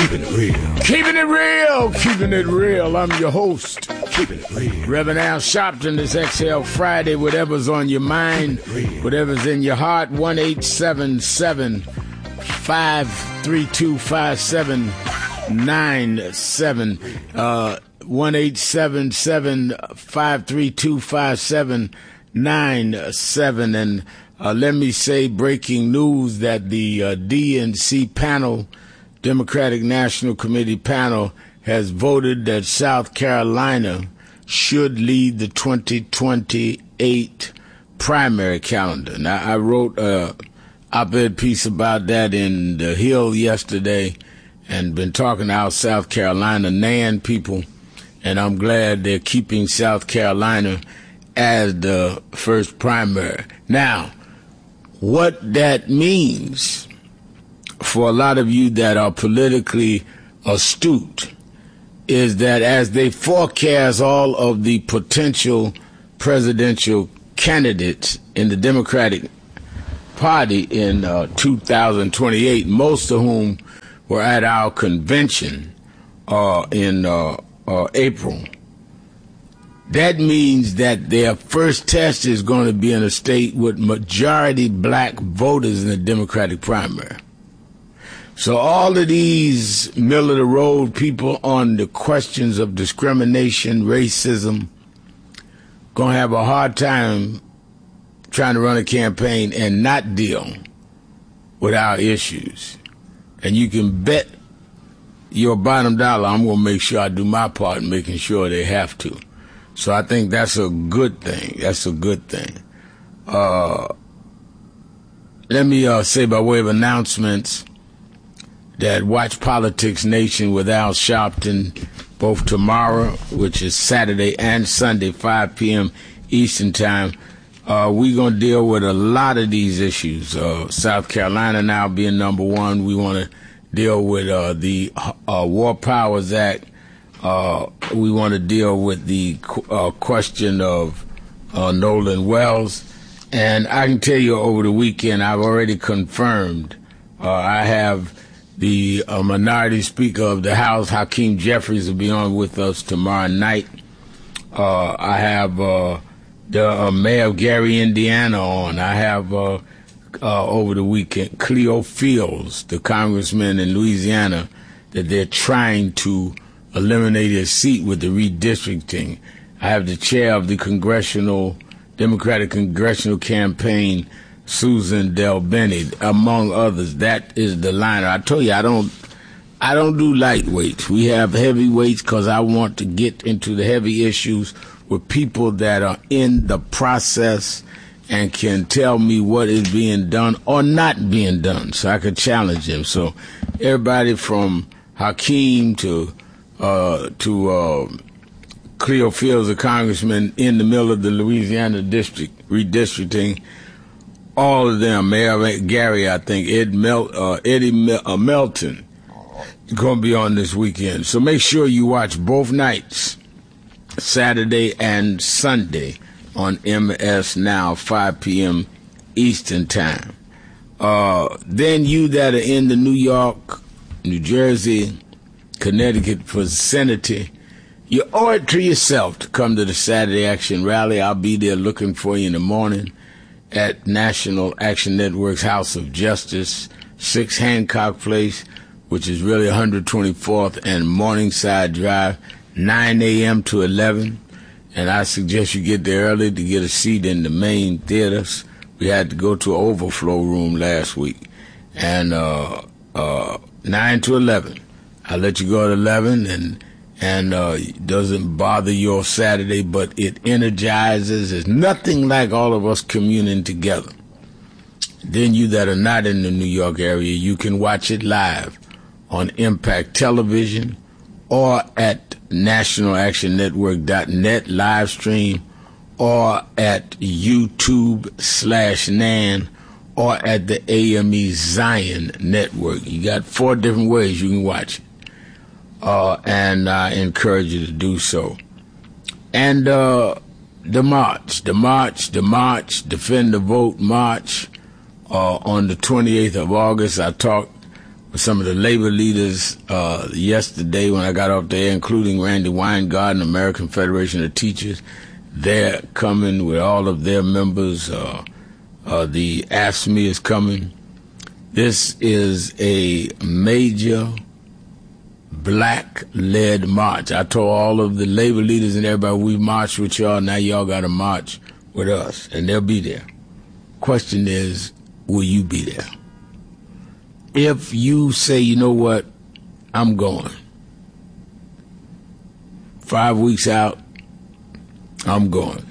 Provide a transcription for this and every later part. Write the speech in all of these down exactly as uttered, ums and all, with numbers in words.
Keeping it real. Keeping it real. Keeping it real. I'm your host. Keeping it real. Reverend Al Sharpton. This Exhale Friday. Whatever's on your mind, whatever's in your heart. one eight seven seven, five three two, five seven nine seven. Uh, one eight seven seven, five three two, five seven nine seven. And uh, let me say, breaking news that the uh, D N C panel, Democratic National Committee panel, has voted that South Carolina should lead the twenty twenty-eight primary calendar. Now, I wrote a op-ed piece about that in The Hill yesterday and been talking to our South Carolina N A N people, and I'm glad they're keeping South Carolina as the first primary. Now, what that means for a lot of you that are politically astute is that as they forecast all of the potential presidential candidates in the Democratic Party in uh, two thousand twenty-eight, most of whom were at our convention uh, in uh, uh, April, that means that their first test is going to be in a state with majority black voters in the Democratic primary. So all of these middle-of-the-road people on the questions of discrimination, racism, going to have a hard time trying to run a campaign and not deal with our issues. And you can bet your bottom dollar I'm going to make sure I do my part in making sure they have to. So I think that's a good thing. That's a good thing. Uh, let me uh, say by way of announcements that Watch Politics Nation with Al Sharpton, both tomorrow, which is Saturday, and Sunday, five p.m. Eastern Time. Uh, we're going to deal with a lot of these issues. Uh, South Carolina now being number one. We want to deal with uh, the uh, War Powers Act. Uh, we want to deal with the uh, question of uh, Nolan Wells. And I can tell you over the weekend, I've already confirmed. Uh, I have the uh, minority speaker of the House, Hakeem Jeffries, will be on with us tomorrow night. Uh, I have uh, the uh, mayor of Gary, Indiana on. I have uh, uh, over the weekend Cleo Fields, the congressman in Louisiana, that they're trying to eliminate his seat with the redistricting. I have the chair of the Congressional Democratic Congressional Campaign, Susan Del Benny, among others. That is the liner. I told you I don't, I don't do lightweights. We have heavyweights because I want to get into the heavy issues with people that are in the process and can tell me what is being done or not being done, so I can challenge them. So everybody from Hakeem to uh, to uh, Cleo Fields, a congressman in the middle of the Louisiana district redistricting. All of them, Mayor Gary, I think, Ed Mel, uh, Eddie Mel, uh, Melton, going to be on this weekend. So make sure you watch both nights, Saturday and Sunday, on M S Now, five p.m. Eastern Time. Uh, then you that are in the New York, New Jersey, Connecticut vicinity, you owe it to yourself to come to the Saturday Action Rally. I'll be there looking for you in the morning at National Action Network's House of Justice, six Hancock Place, which is really one hundred twenty-fourth and Morningside Drive, nine a.m. to eleven. And I suggest you get there early to get a seat in the main theaters. We had to go to an overflow room last week. And uh, uh, nine to eleven. I'll let you go at eleven, and and uh, it doesn't bother your Saturday, but it energizes. It's nothing like all of us communing together. Then you that are not in the New York area, you can watch it live on Impact Television or at national action network dot net live stream, or at YouTube slash Nan, or at the A M E Zion Network. You got four different ways you can watch it. Uh, and I encourage you to do so. And uh, the march, the march, the march, Defend the Vote March uh, on the twenty-eighth of August. I talked with some of the labor leaders uh, yesterday when I got off there, including Randy Weingarten, American Federation of Teachers. They're coming with all of their members. Uh, uh, the A F S C M E is coming. This is a major black-led march. I told all of the labor leaders and everybody, we marched with y'all, now y'all got to march with us, and they'll be there. Question is, will you be there? If you say, you know what, I'm going. Five weeks out, I'm going.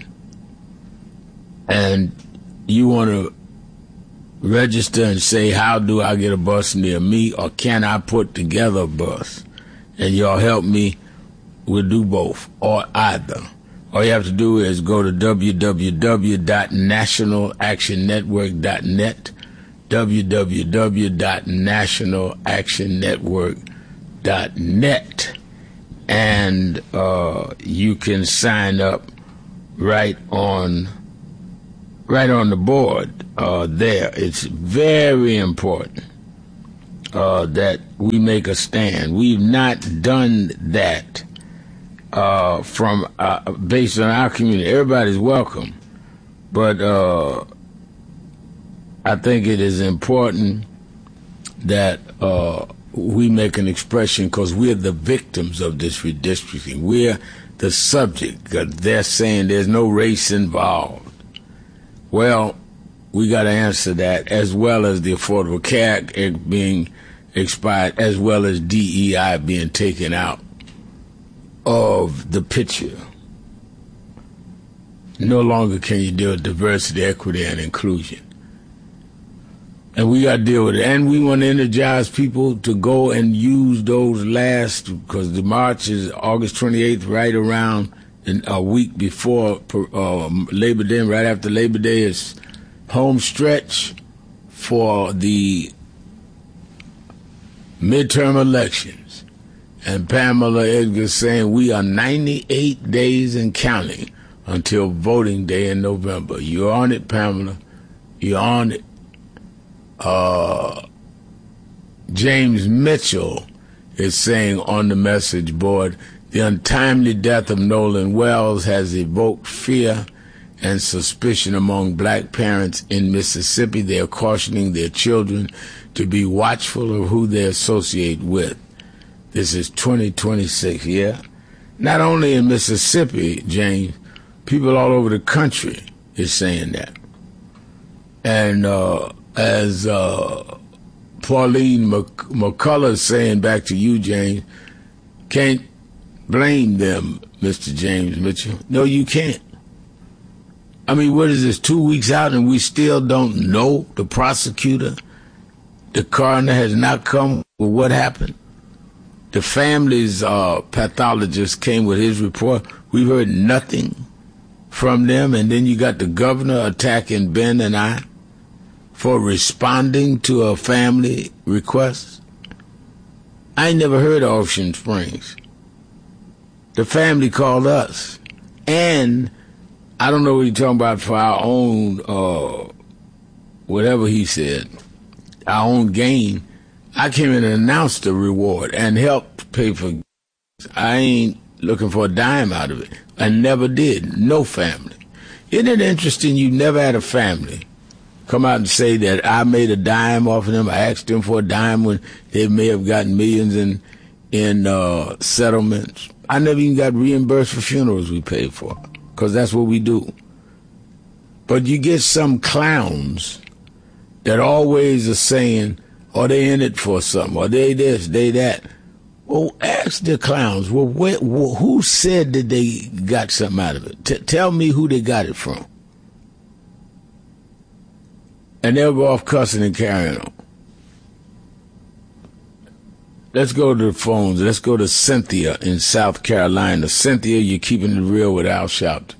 And you want to register and say, how do I get a bus near me, or can I put together a bus? And y'all help me, we'll do both, or either. All you have to do is go to w w w dot national action network dot net, w w w dot national action network dot net, and uh, you can sign up right on right on the board uh, there. It's very important uh, that we make a stand. We've not done that uh, from uh, based on our community. Everybody's welcome, but uh, I think it is important that uh, we make an expression, because we're the victims of this redistricting. We're the subject. They're saying there's no race involved. Well, we got to answer that, as well as the Affordable Care Act being expired, as well as D E I being taken out of the picture. No longer can you deal with diversity, equity, and inclusion. And we got to deal with it. And we want to energize people to go and use those last, because the march is August twenty-eighth, right around in a week before uh, Labor Day, and right after Labor Day is home stretch for the midterm elections. And Pamela Edgar saying we are ninety-eight days and counting until voting day in November. You're on it, Pamela. You're on it. Uh, James Mitchell is saying on the message board, the untimely death of Nolan Wells has evoked fear and suspicion among black parents in Mississippi. They are cautioning their children to be watchful of who they associate with. This is twenty twenty-six, yeah? Not only in Mississippi, James, people all over the country is saying that. And uh, as uh, Pauline McCullough is saying back to you, James, can't blame them, Mister James Mitchell. No, you can't. I mean, what is this, two weeks out and we still don't know the prosecutor? The coroner has not come with what happened. The family's uh, pathologist came with his report. We've heard nothing from them. And then you got the governor attacking Ben and I for responding to a family request. I ain't never heard of Ocean Springs. The family called us. And I don't know what he's talking about for our own, uh, whatever he said, our own gain. I came in and announced the reward and helped pay for. I ain't looking for a dime out of it. I never did. No family. Isn't it interesting you never had a family come out and say that I made a dime off of them? I asked them for a dime when they may have gotten millions in, in uh, settlements. I never even got reimbursed for funerals we paid for, because that's what we do. But you get some clowns that always are saying, or they in it for something, or they this, they that. Well, ask the clowns, well, where, well who said that they got something out of it? T- tell me who they got it from. And they'll go off cussing and carrying on. Let's go to the phones. Let's go to Cynthia in South Carolina. Cynthia, you're keeping it real with Al Sharpton.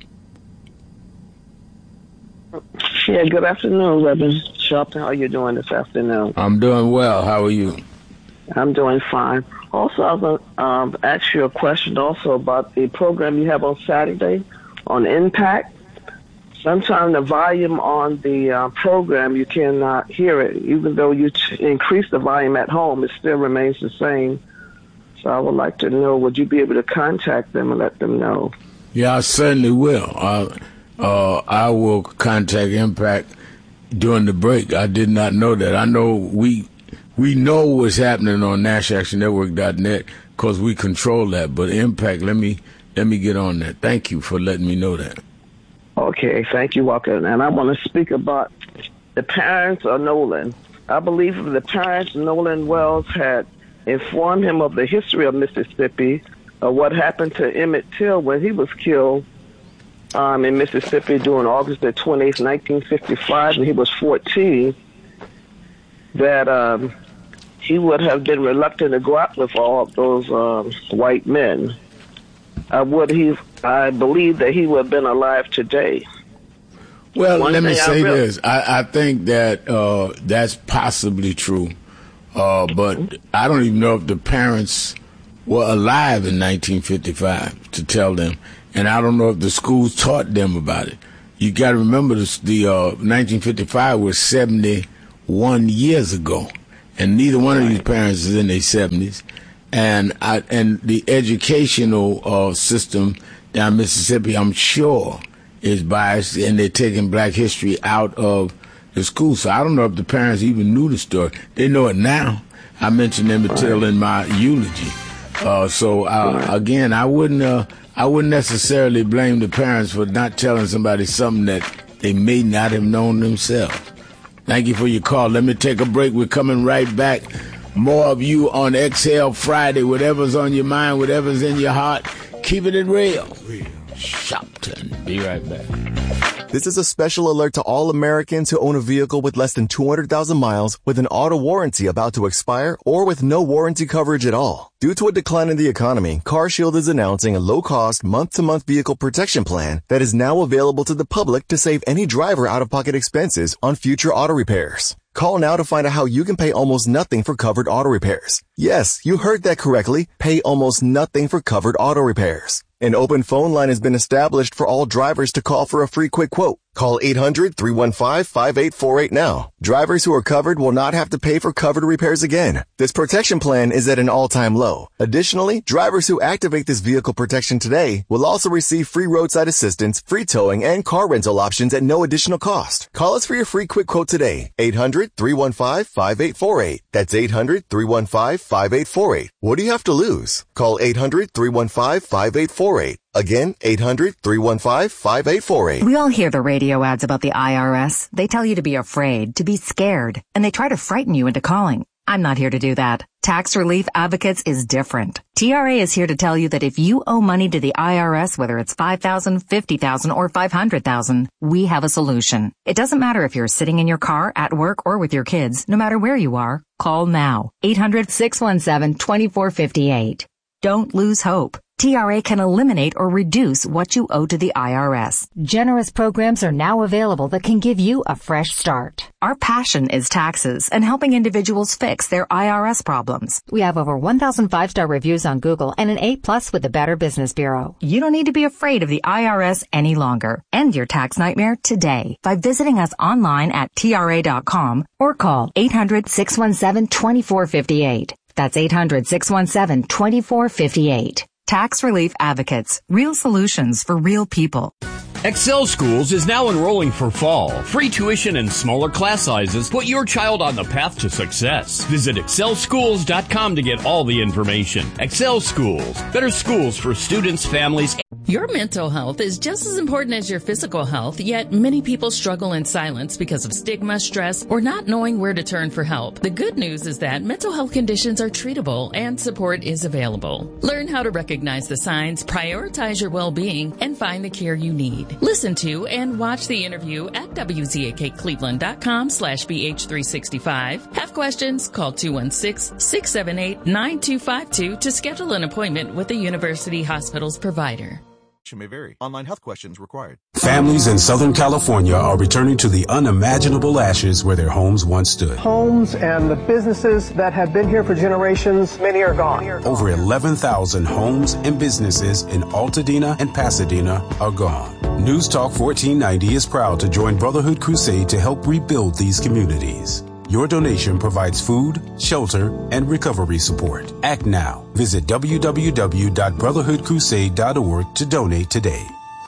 Yeah, good afternoon, Reverend Sharpton. How are you doing this afternoon? I'm doing well. How are you? I'm doing fine. Also, I was going to um, ask you a question also about the program you have on Saturday on Impact. sometimes the volume on the uh, program, you cannot hear it. Even though you t- increase the volume at home, it still remains the same. So I would like to know, would you be able to contact them and let them know? Yeah, I certainly will. Uh, uh, I will contact Impact during the break. I did not know that. I know we we know what's happening on Nash Action Network dot net because we control that. But Impact, let me let me get on that. Thank you for letting me know that. Okay, thank you, Walker. And I want to speak about the parents of Nolan. I believe if the parents of Nolan Wells had informed him of the history of Mississippi, of what happened to Emmett Till when he was killed um, in Mississippi during August the twenty-eighth, nineteen fifty-five, and he was fourteen, that um, he would have been reluctant to go out with all of those um, white men. I would he? I believe that he would have been alive today. Well, One let me say really, this. I, I think that uh, that's possibly true, uh, but I don't even know if the parents were alive in nineteen fifty-five to tell them, and I don't know if the schools taught them about it. You got to remember this, the uh, nineteen fifty-five was seventy-one years ago, and neither one of these parents is in their seventies. And I, and the educational uh, system down Mississippi, I'm sure, is biased, and they're taking Black history out of the school. So I don't know if the parents even knew the story. They know it now. I mentioned Emmett Till in my eulogy. Uh, so uh, again, I wouldn't uh, I wouldn't necessarily blame the parents for not telling somebody something that they may not have known themselves. Thank you for your call. Let me take a break. We're coming right back. More of you on Exhale Friday. Whatever's on your mind, whatever's in your heart, keep it real. Real. Shopton. Be right back. This is a special alert to all Americans who own a vehicle with less than two hundred thousand miles with an auto warranty about to expire or with no warranty coverage at all. Due to a decline in the economy, CarShield is announcing a low-cost, month-to-month vehicle protection plan that is now available to the public to save any driver out-of-pocket expenses on future auto repairs. Call now to find out how you can pay almost nothing for covered auto repairs. Yes, you heard that correctly. Pay almost nothing for covered auto repairs. An open phone line has been established for all drivers to call for a free quick quote. Call eight hundred, three one five, five eight four eight now. Drivers who are covered will not have to pay for covered repairs again. This protection plan is at an all-time low. Additionally, drivers who activate this vehicle protection today will also receive free roadside assistance, free towing, and car rental options at no additional cost. Call us for your free quick quote today. eight hundred, three one five, five eight four eight. That's eight hundred, three one five, five eight four eight. What do you have to lose? Call eight hundred, three one five, five eight four eight. Again, eight hundred, three one five, five eight four eight. We all hear the radio ads about the I R S. They tell you to be afraid, to be scared, and they try to frighten you into calling. I'm not here to do that. Tax Relief Advocates is different. T R A is here to tell you that if you owe money to the I R S, whether it's five thousand dollars, fifty thousand dollars, or five hundred thousand dollars, we have a solution. It doesn't matter if you're sitting in your car, at work, or with your kids. No matter where you are, call now. eight hundred, six one seven, two four five eight. Don't lose hope. T R A can eliminate or reduce what you owe to the I R S. Generous programs are now available that can give you a fresh start. Our passion is taxes and helping individuals fix their I R S problems. We have over one thousand five-star reviews on Google and an A plus with the Better Business Bureau. You don't need to be afraid of the I R S any longer. End your tax nightmare today by visiting us online at T R A dot com or call eight hundred, six one seven, two four five eight. That's eight hundred, six one seven, two four five eight. Tax Relief Advocates. Real solutions for real people. Excel Schools is now enrolling for fall. Free tuition and smaller class sizes put your child on the path to success. Visit excel schools dot com to get all the information. Excel Schools. Better schools for students, families. Your mental health is just as important as your physical health, yet many people struggle in silence because of stigma, stress, or not knowing where to turn for help. The good news is that mental health conditions are treatable and support is available. Learn how to recognize the signs, prioritize your well-being, and find the care you need. Listen to and watch the interview at W Z A K Cleveland dot com slash B H three sixty-five. Have questions? Call two one six, six seven eight, nine two five two to schedule an appointment with the University Hospital's provider. May vary. Online health questions required. Families in Southern California are returning to the unimaginable ashes where their homes once stood. Homes and the businesses that have been here for generations, many are gone. Over eleven thousand homes and businesses in Altadena and Pasadena are gone. News Talk fourteen ninety is proud to join Brotherhood Crusade to help rebuild these communities. Your donation provides food, shelter, and recovery support. Act now. Visit w w w dot brotherhood crusade dot org to donate today.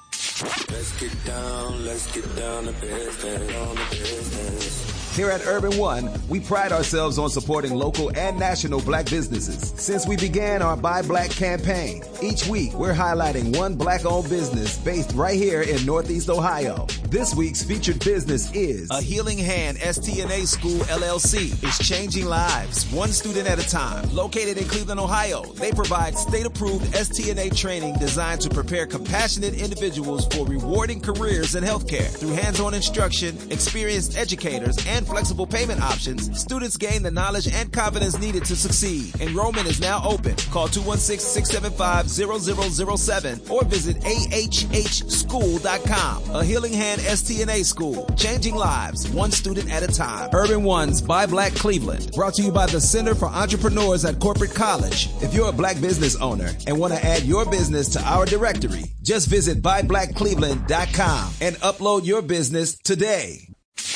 Let's get down, let's get down to business, on the business. Here at Urban One, we pride ourselves on supporting local and national black businesses. Since we began our Buy Black campaign, each week we're highlighting one black-owned business based right here in Northeast Ohio. This week's featured business is A Healing Hand S T N A School, L L C. Is changing lives, one student at a time. Located in Cleveland, Ohio, they provide state-approved S T N A training designed to prepare compassionate individuals for rewarding careers in healthcare. Through hands-on instruction, experienced educators, and flexible payment options, students gain the knowledge and confidence needed to succeed. Enrollment is now open. Call two one six, six seven five, zero zero zero seven or visit a h h school dot com. A Healing Hand S T N A School, changing lives, one student at a time. Urban One's Buy Black Cleveland, brought to you by the Center for Entrepreneurs at Corporate College. If you're a black business owner and want to add your business to our directory, just visit buy black cleveland dot com and upload your business today.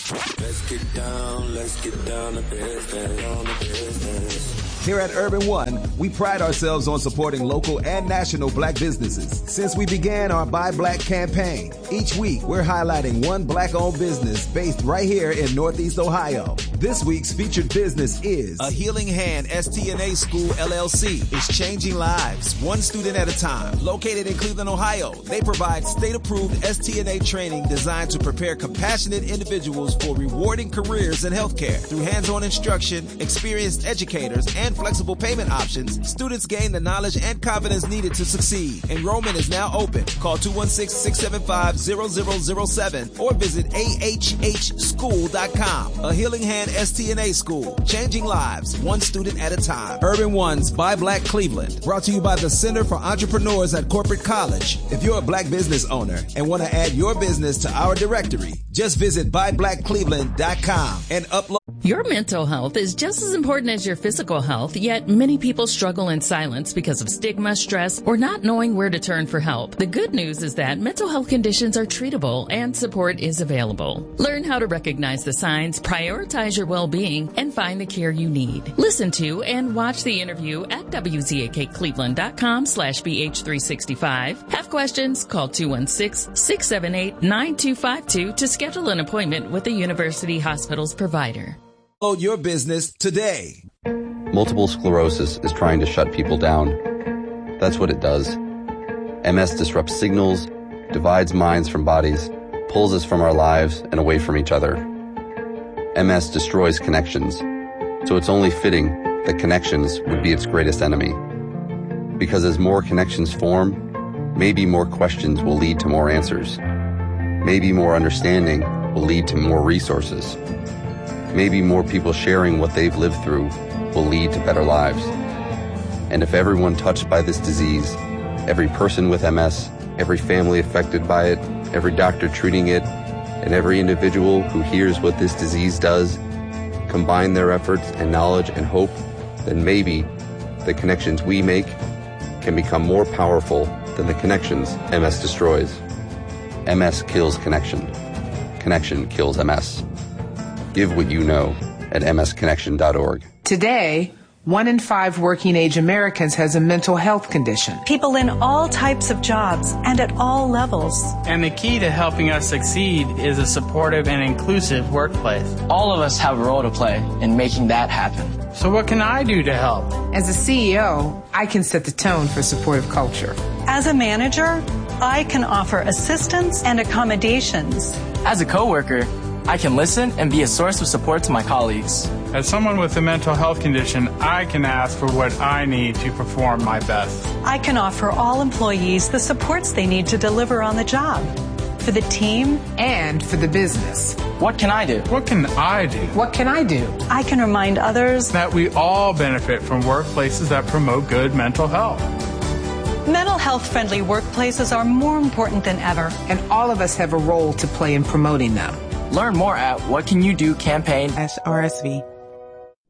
Let's get down, let's get down to business, on the business. Here at Urban One, we pride ourselves on supporting local and national black businesses. Since we began our Buy Black campaign, each week we're highlighting one black-owned business based right here in Northeast Ohio. This week's featured business is A Healing Hand S T N A School, L L C. Is changing lives, one student at a time. Located in Cleveland, Ohio, they provide state-approved S T N A training designed to prepare compassionate individuals for rewarding careers in healthcare. Through hands-on instruction, experienced educators, and flexible payment options, students gain the knowledge and confidence needed to succeed. Enrollment is now open. Call two one six, six seven five, zero zero zero seven or visit a h h school dot com. A Healing Hand S T N A School, changing lives, one student at a time. Urban One's Buy Black Cleveland, brought to you by the Center for Entrepreneurs at Corporate College. If you're a black business owner and want to add your business to our directory, just visit buy black cleveland dot com and upload. Your mental health is just as important as your physical health, yet many people struggle in silence because of stigma, stress, or not knowing where to turn for help. The good news is that mental health conditions are treatable and support is available. Learn how to recognize the signs, prioritize your well-being, and find the care you need. Listen to and watch the interview at w z a k cleveland dot com slash b h three sixty-five. Have questions? Call two one six, six seven eight, nine two five two to schedule an appointment with the University Hospital's provider. Upload your business today. Multiple sclerosis is trying to shut people down. That's what it does. M S disrupts signals, divides minds from bodies, pulls us from our lives and away from each other. M S destroys connections, so it's only fitting that connections would be its greatest enemy. Because as more connections form, maybe more questions will lead to more answers. Maybe more understanding will lead to more resources. Maybe more people sharing what they've lived through will lead to better lives. And if everyone touched by this disease, every person with M S, every family affected by it, every doctor treating it, and every individual who hears what this disease does, combine their efforts and knowledge and hope, then maybe the connections we make can become more powerful than the connections M S destroys. M S kills connection. Connection kills M S. Give what you know at m s connection dot org. Today, one in five working-age Americans has a mental health condition. People in all types of jobs and at all levels. And the key to helping us succeed is a supportive and inclusive workplace. All of us have a role to play in making that happen. So what can I do to help? As a C E O, I can set the tone for supportive culture. As a manager, I can offer assistance and accommodations. As a coworker, I can listen and be a source of support to my colleagues. As someone with a mental health condition, I can ask for what I need to perform my best. I can offer all employees the supports they need to deliver on the job. For the team and for the business. What can I do? What can I do? What can I do? I can remind others that we all benefit from workplaces that promote good mental health. Mental health-friendly workplaces are more important than ever. And all of us have a role to play in promoting them. Learn more at What Can You Do campaign at R S V.